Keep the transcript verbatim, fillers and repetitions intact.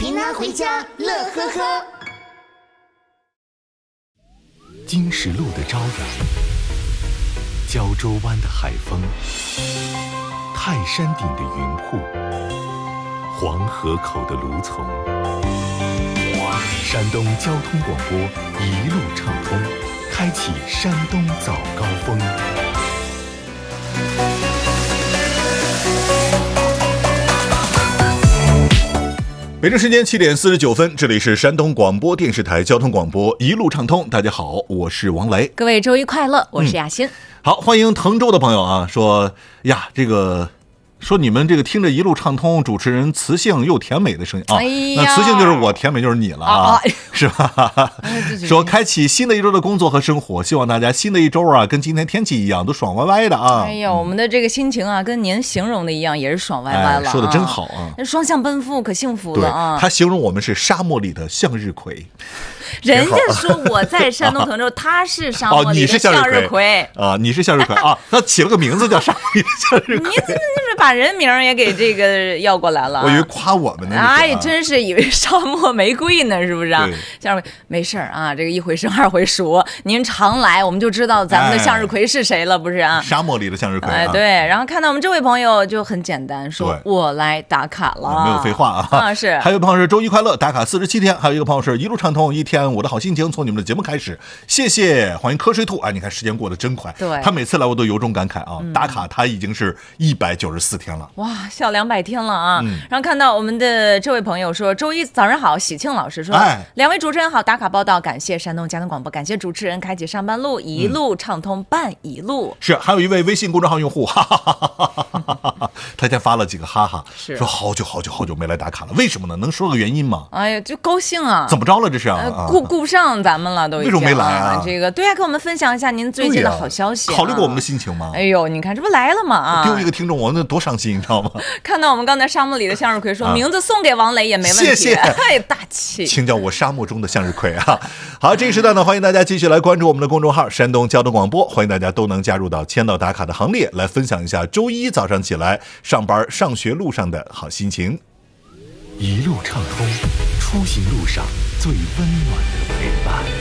平安回家乐呵呵。 经石路的朝阳，胶州湾的海风，泰山顶的云瀑，黄河口的芦丛，山东交通广播一路畅通，开启山东早高峰。 北京时间七点四十九分，这里是山东广播电视台交通广播一路畅通。大家好，我是王雷。 各位周一快乐，我是雅欣。嗯、 好，欢迎滕州的朋友啊，说呀，这个说你们这个听着一路畅通，主持人磁性又甜美的声音啊，哎、那磁性就是我，甜美就是你了啊，啊是吧？说开启新的一周的工作和生活，希望大家新的一周啊，跟今天天气一样，都爽歪歪的啊。 哎呀，我们的这个心情啊，跟您形容的一样，也是爽歪歪了、啊哎。说的真好啊， 双向奔赴可幸福了啊。 他形容我们是沙漠里的向日葵。 人家说我在山东滕州，他是沙漠里的向日葵啊，你是向日葵啊，他起了个名字叫沙漠里的向日葵。 你怎么就是把人名也给这个要过来了、啊？ 我以为夸我们呢。 哎，真是以为沙漠玫瑰呢，是不是啊？向日葵没事啊，这个一回生二回熟，您常来我们就知道咱们的向日葵是谁了，不是啊？ 沙漠里的向日葵、啊。 哎，对。然后看到我们这位朋友就很简单，说我来打卡了， 没有废话啊。 啊是。 还有朋友是周一快乐打卡四十七天，还有一个朋友是一路畅通一天，我的好心情从你们的节目开始，谢谢，欢迎瞌睡兔。哎，你看时间过得真快， 对， 他每次来我都有种感慨啊，嗯、打卡他已经是一百九十四天了， 哇，笑两百天了啊！嗯、然后看到我们的这位朋友说，周一早上好，喜庆老师说，哎，两位主持人好，打卡报道，感谢山东交通广播，感谢主持人开启上班路，一路畅通伴一路。 嗯、是，还有一位微信公众号用户，哈哈哈哈哈哈，他先发了几个哈哈， 是说好久好久好久没来打卡了，为什么呢？能说个原因吗？ 哎呀，就高兴啊！ 怎么着了这是啊？ 呃、顾顾不上咱们了。 为什么没来啊？ 这个对呀、啊，跟我们分享一下您最近的好消息、啊啊。 考虑过我们的心情吗？ 哎呦，你看这不来了吗？啊， 丢一个听众，我那多伤心，你知道吗？ 看到我们刚才沙漠里的向日葵说、啊、名字送给王雷也没问题， 谢谢， 太大气， 请叫我沙漠中的向日葵啊！好，这个时段呢，欢迎大家继续来关注我们的公众号山东交通广播，欢迎大家都能加入到签到打卡的行列，来分享一下周一早上起来上班上学路上的好心情。 一路畅通，出行路上最温暖的陪伴。